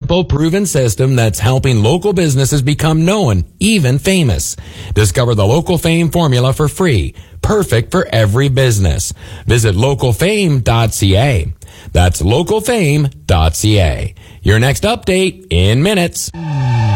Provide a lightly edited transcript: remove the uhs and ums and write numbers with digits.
simple, proven system that's helping local businesses become known, even famous. Discover the Local Fame formula for free. Perfect for every business. Visit localfame.ca. That's localfame.ca. Your next update in minutes.